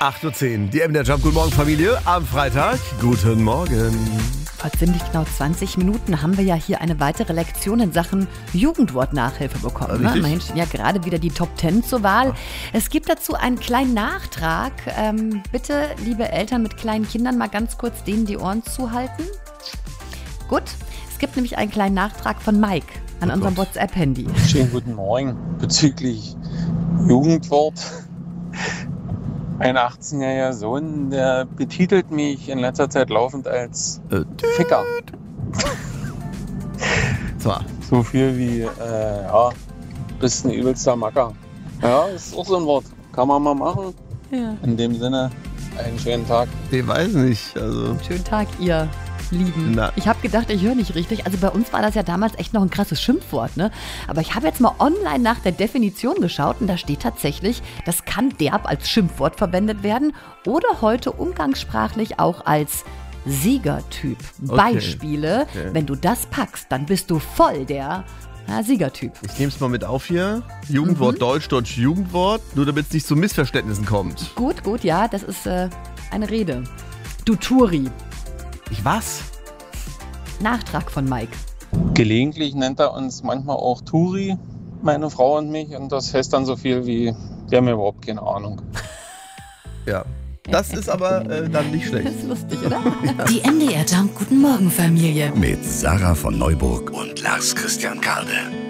8:10 Uhr, die MDR Jump. Guten Morgen, Familie. Am Freitag. Guten Morgen. Vor ziemlich genau 20 Minuten haben wir ja hier eine weitere Lektion in Sachen Jugendwort-Nachhilfe bekommen. Ne? Immerhin stehen ja gerade wieder die Top 10 zur Wahl. Es gibt dazu einen kleinen Nachtrag. Bitte, liebe Eltern mit kleinen Kindern, mal ganz kurz denen die Ohren zuhalten. Gut, es gibt nämlich einen kleinen Nachtrag von Mike an unserem WhatsApp-Handy. Schönen guten Morgen. Bezüglich Jugendwort. Mein 18-jähriger Sohn, der betitelt mich in letzter Zeit laufend als Ficker. So viel wie, bist ein übelster Macker. Ja, ist auch so ein Wort. Kann man mal machen. Ja. In dem Sinne, einen schönen Tag. Ich weiß nicht. Also. Schönen Tag, ihr Lieben. Na. Ich habe gedacht, ich höre nicht richtig. Also bei uns war das ja damals echt noch ein krasses Schimpfwort, ne? Aber ich habe jetzt mal online nach der Definition geschaut und da steht tatsächlich, das kann derb als Schimpfwort verwendet werden oder heute umgangssprachlich auch als Siegertyp. Okay. Beispiele, wenn du das packst, dann bist du voll der Siegertyp. Ich nehme es mal mit auf hier. Jugendwort Deutsch, Deutsch Jugendwort. Nur damit es nicht zu Missverständnissen kommt. Gut, ja, das ist eine Rede. Du Turi. Ich was? Nachtrag von Mike. Gelegentlich nennt er uns manchmal auch Turi, meine Frau und mich. Und das heißt dann so viel wie, wir haben überhaupt keine Ahnung. Ja. Das ist aber dann nicht schlecht. Das ist lustig, oder? Die MDR Jump Guten Morgen Familie. Mit Sarah von Neuburg und Lars Christian Karde.